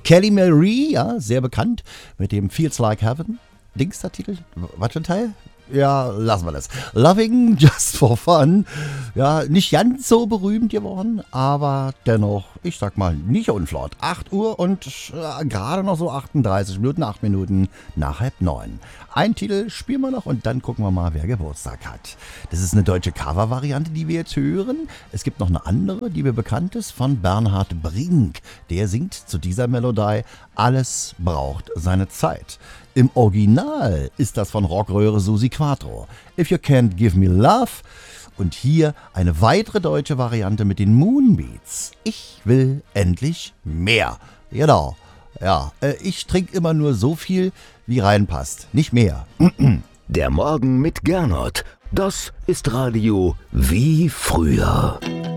Kelly Marie, ja, sehr bekannt, mit dem Feels Like Heaven. Dings der Titel? Was für ein Teil? Ja, lassen wir das. Loving Just for Fun. Ja, nicht ganz so berühmt geworden, aber dennoch, ich sag mal, nicht unflott. 8 Uhr und gerade noch so 38 Minuten, 8 Minuten nach 8:30. Ein Titel spielen wir noch und dann gucken wir mal, wer Geburtstag hat. Das ist eine deutsche Cover-Variante, die wir jetzt hören. Es gibt noch eine andere, die mir bekannt ist, von Bernhard Brink. Der singt zu dieser Melodie Alles braucht seine Zeit. Im Original ist das von Rockröhre Susi Quatro. If You Can't Give Me Love. Und hier eine weitere deutsche Variante mit den Moonbeats. Ich will endlich mehr. Genau. Ja, ich trinke immer nur so viel, wie reinpasst. Nicht mehr. Der Morgen mit Gernot. Das ist Radio wie früher.